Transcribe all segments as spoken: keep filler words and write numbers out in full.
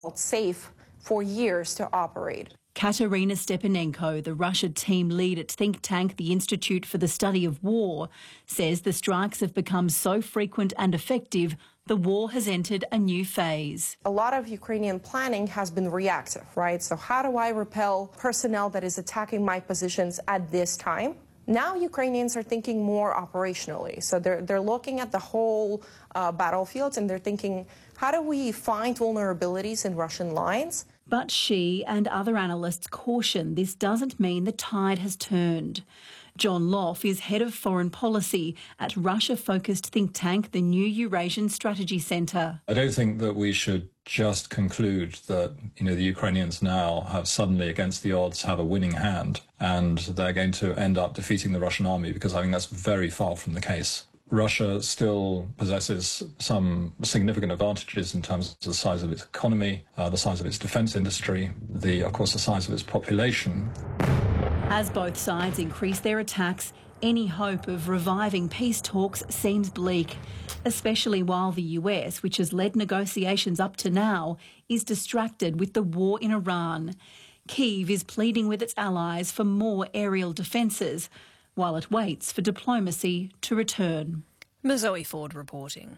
safe for years to operate. Katerina Stepanenko, the Russia team lead at think tank the Institute for the Study of War, says the strikes have become so frequent and effective, the war has entered a new phase. A lot of Ukrainian planning has been reactive, right? So how do I repel personnel that is attacking my positions at this time? Now Ukrainians are thinking more operationally. So they're, they're looking at the whole uh, battlefield and they're thinking, how do we find vulnerabilities in Russian lines? But she and other analysts caution this doesn't mean the tide has turned. John Loff is head of foreign policy at Russia-focused think tank, the New Eurasian Strategy Centre. I don't think that we should just conclude that, you know, the Ukrainians now have suddenly, against the odds, have a winning hand and they're going to end up defeating the Russian army, because I think that's very far from the case. Russia still possesses some significant advantages in terms of the size of its economy, uh, the size of its defence industry, the, of course, the size of its population. As both sides increase their attacks, any hope of reviving peace talks seems bleak, especially while the U S, which has led negotiations up to now, is distracted with the war in Iran. Kyiv is pleading with its allies for more aerial defences, while it waits for diplomacy to return. Zoe Ford reporting.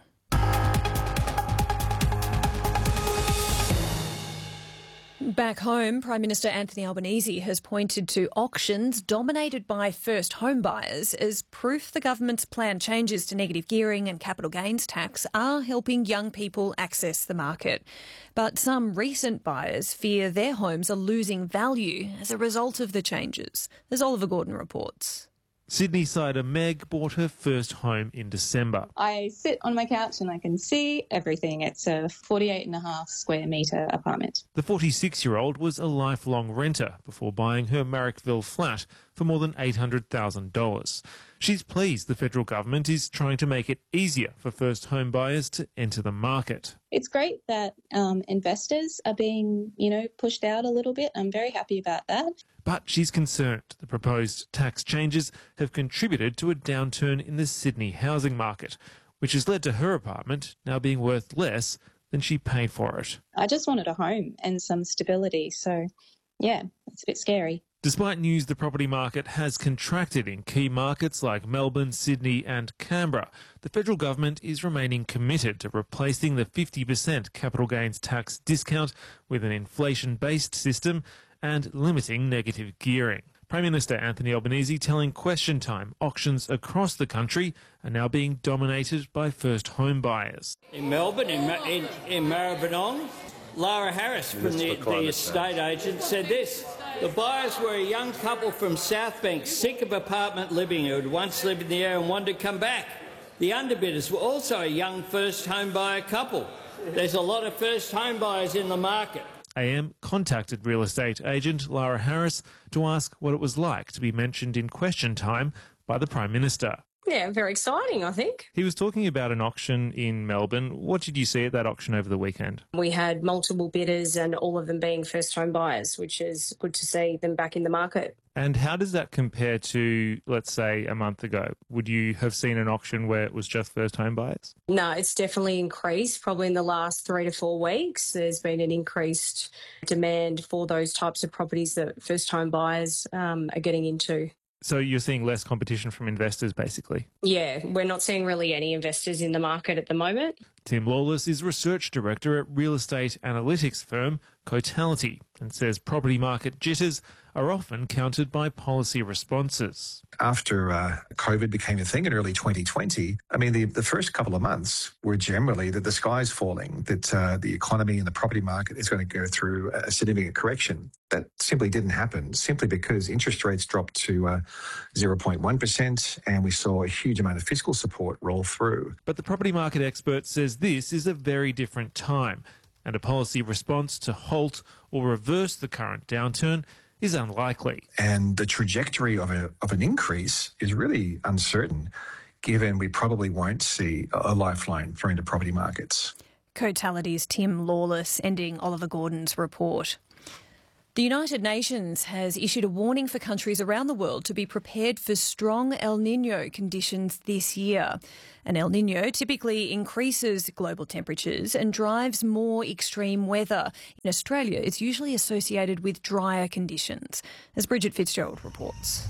Back home, Prime Minister Anthony Albanese has pointed to auctions dominated by first home buyers as proof the government's planned changes to negative gearing and capital gains tax are helping young people access the market. But some recent buyers fear their homes are losing value as a result of the changes, as Oliver Gordon reports. Sydney-sider Meg bought her first home in December. I sit on my couch and I can see everything. It's a forty-eight and a half square metre apartment. The forty-six-year-old was a lifelong renter before buying her Marrickville flat for more than eight hundred thousand dollars. She's pleased the federal government is trying to make it easier for first home buyers to enter the market. It's great that um, investors are being, you know, pushed out a little bit. I'm very happy about that. But she's concerned the proposed tax changes have contributed to a downturn in the Sydney housing market, which has led to her apartment now being worth less than she paid for it. I just wanted a home and some stability, so yeah, it's a bit scary. Despite news the property market has contracted in key markets like Melbourne, Sydney and Canberra, the federal government is remaining committed to replacing the fifty percent capital gains tax discount with an inflation-based system and limiting negative gearing. Prime Minister Anthony Albanese telling Question Time auctions across the country are now being dominated by first home buyers. In Melbourne, in, in, in Maribyrnong, Lara Harris from the, the estate agent said this: the buyers were a young couple from Southbank, sick of apartment living, who had once lived in the area and wanted to come back. The underbidders were also a young first home buyer couple. There's a lot of first home buyers in the market. A M contacted real estate agent Lara Harris to ask what it was like to be mentioned in Question Time by the Prime Minister. Yeah, very exciting, I think. He was talking about an auction in Melbourne. What did you see at that auction over the weekend? We had multiple bidders and all of them being first-home buyers, which is good to see them back in the market. And how does that compare to, let's say, a month ago? Would you have seen an auction where it was just first-home buyers? No, it's definitely increased. Probably in the last three to four weeks, there's been an increased demand for those types of properties that first-home buyers um, are getting into. So you're seeing less competition from investors, basically? Yeah, we're not seeing really any investors in the market at the moment. Tim Lawless is Research Director at real estate analytics firm Cotality and says property market jitters are often countered by policy responses. After uh, COVID became a thing in early twenty twenty, I mean, the, the first couple of months were generally that the sky's falling, that uh, the economy and the property market is going to go through a significant correction. That simply didn't happen, simply because interest rates dropped to uh, zero point one percent and we saw a huge amount of fiscal support roll through. But the property market expert says this is a very different time, and a policy response to halt or reverse the current downturn is unlikely. And the trajectory of, a, of an increase is really uncertain, given we probably won't see a lifeline for into property markets. Cotality's Tim Lawless, ending Oliver Gordon's report. The United Nations has issued a warning for countries around the world to be prepared for strong El Niño conditions this year. An El Niño typically increases global temperatures and drives more extreme weather. In Australia, it's usually associated with drier conditions, as Bridget Fitzgerald reports.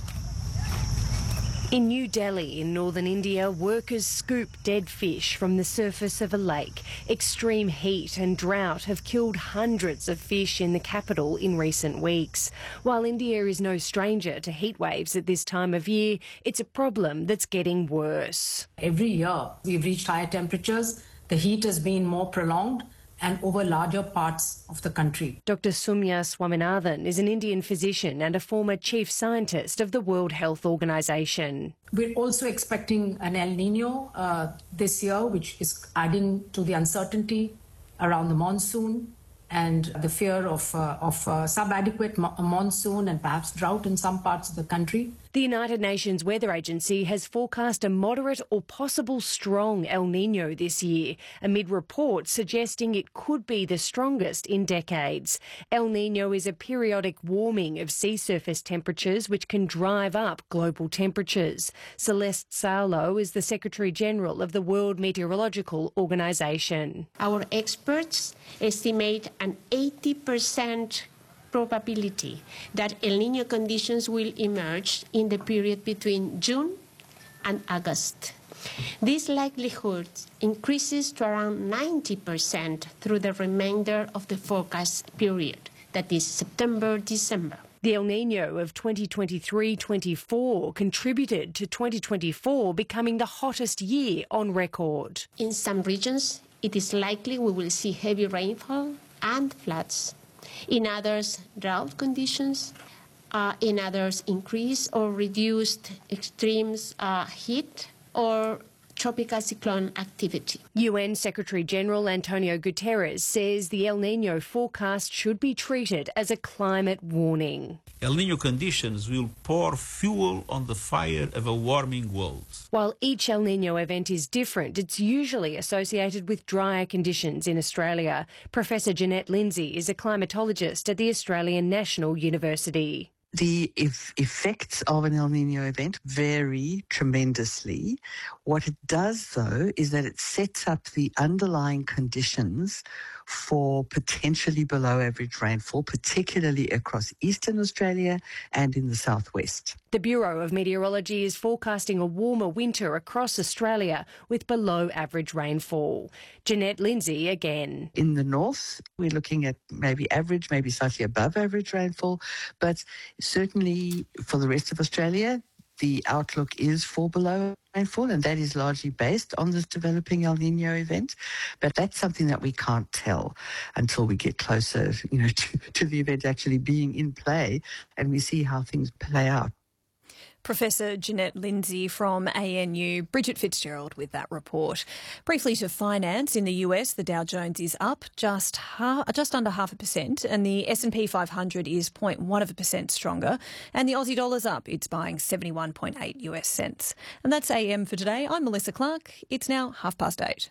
In New Delhi, in northern India, workers scoop dead fish from the surface of a lake. Extreme heat and drought have killed hundreds of fish in the capital in recent weeks. While India is no stranger to heat waves at this time of year, it's a problem that's getting worse. Every year we've reached higher temperatures. The heat has been more prolonged and over larger parts of the country. Doctor Soumya Swaminathan is an Indian physician and a former chief scientist of the World Health Organization. We're also expecting an El Niño uh, this year, which is adding to the uncertainty around the monsoon and the fear of, uh, of uh, sub-adequate mo- monsoon and perhaps drought in some parts of the country. The United Nations Weather Agency has forecast a moderate or possible strong El Niño this year, amid reports suggesting it could be the strongest in decades. El Niño is a periodic warming of sea surface temperatures which can drive up global temperatures. Celeste Saulo is the Secretary-General of the World Meteorological Organization. Our experts estimate an eighty percent probability that El Niño conditions will emerge in the period between June and August. This likelihood increases to around ninety percent through the remainder of the forecast period, that is September-December. The El Niño of twenty twenty-three twenty-four contributed to twenty twenty-four becoming the hottest year on record. In some regions, it is likely we will see heavy rainfall and floods. In others, drought conditions. Uh, in others, increased or reduced extreme uh, heat or tropical cyclone activity. U N Secretary-General Antonio Guterres says the El Niño forecast should be treated as a climate warning. El Niño conditions will pour fuel on the fire of a warming world. While each El Niño event is different, it's usually associated with drier conditions in Australia. Professor Jeanette Lindsay is a climatologist at the Australian National University. The if effects of an El Niño event vary tremendously. What it does, though, is that it sets up the underlying conditions for potentially below average rainfall, particularly across eastern Australia and in the southwest. The Bureau of Meteorology is forecasting a warmer winter across Australia with below average rainfall. Jeanette Lindsay again. In the north, we're looking at maybe average, maybe slightly above average rainfall, but certainly for the rest of Australia, the outlook is for below rainfall, and that is largely based on this developing El Niño event. But that's something that we can't tell until we get closer, you know, to, to the event actually being in play and we see how things play out. Professor Jeanette Lindsay from A N U. Bridget Fitzgerald with that report. Briefly to finance, in the U S, the Dow Jones is up just half, just under half a percent, and the S and P five hundred is zero point one of a percent stronger, and the Aussie dollar's up. It's buying seventy-one point eight U S cents. And that's A M for today. I'm Melissa Clark. It's now half past eight.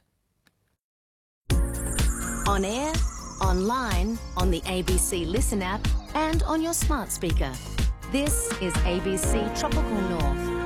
On air, online, on the A B C Listen app, and on your smart speaker. This is A B C Tropical North.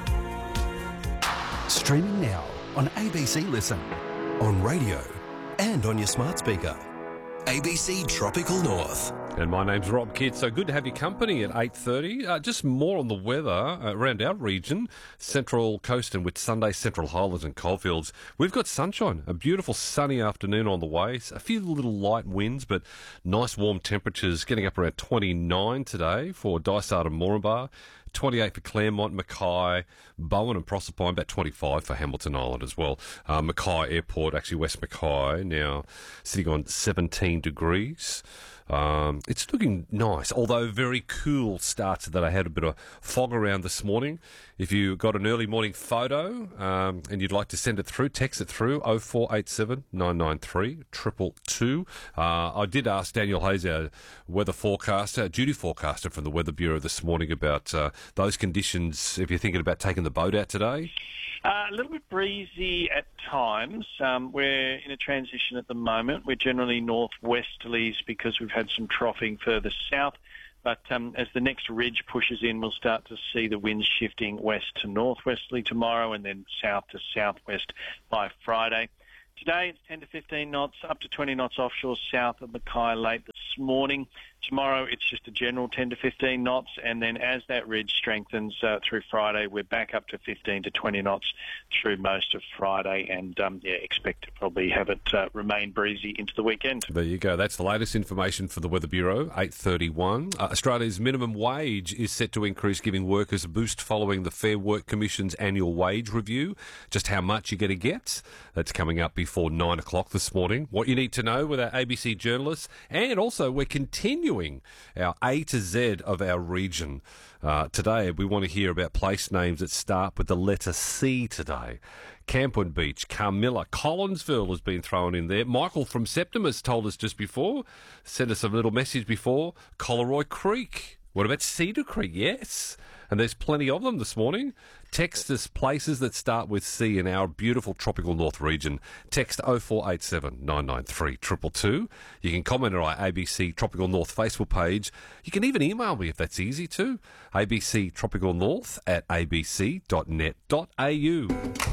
Streaming now on A B C Listen, on radio and on your smart speaker. A B C Tropical North. And my name's Rob Kidd. So good to have your company at eight thirty. Uh, just more on the weather uh, around our region, Central Coast and with Sunday Central Highlands and Coalfields. We've got sunshine, a beautiful sunny afternoon on the way. A few little light winds, but nice warm temperatures getting up around twenty-nine today for Dysart and Moranbah. twenty-eight for Claremont, Mackay, Bowen and Proserpine, about twenty-five for Hamilton Island as well. Uh, Mackay Airport, actually West Mackay, now sitting on seventeen degrees. Um, it's looking nice, although very cool starts that I had a bit of fog around this morning. If you got an early morning photo um, and you'd like to send it through, text it through oh four eight seven, nine nine three, two two two. Uh, I did ask Daniel Hayes, our weather forecaster, duty forecaster from the Weather Bureau this morning about uh, those conditions if you're thinking about taking the boat out today. Uh, a little bit breezy at times. Um, we're in a transition at the moment. We're generally northwesterlies because we've had some troughing further south. But um, as the next ridge pushes in, we'll start to see the winds shifting west to northwesterly tomorrow and then south to southwest by Friday. Today it's ten to fifteen knots, up to twenty knots offshore south of Mackay late this morning. Tomorrow it's just a general ten to fifteen knots, and then as that ridge strengthens uh, through Friday, we're back up to fifteen to twenty knots through most of Friday, and um, yeah, expect to probably have it uh, remain breezy into the weekend. There you go. That's the latest information for the Weather Bureau, eight thirty-one. Uh, Australia's minimum wage is set to increase, giving workers a boost following the Fair Work Commission's annual wage review. Just how much you're going to get, that's coming up before nine o'clock this morning. What you need to know with our A B C journalists, and also we're continuing our A to Z of our region. Uh, today, we want to hear about place names that start with the letter C today. Campoon Beach, Carmilla, Collinsville has been thrown in there. Michael from Septimus told us just before, sent us a little message before, Collaroy Creek. What about Cedar Creek? Yes. And there's plenty of them this morning. Text us places that start with C in our beautiful tropical north region. Text oh four eight seven, nine nine three, two two two. You can comment on our A B C Tropical North Facebook page. You can even email me if that's easy too. A B C Tropical North at a b c dot net dot a u.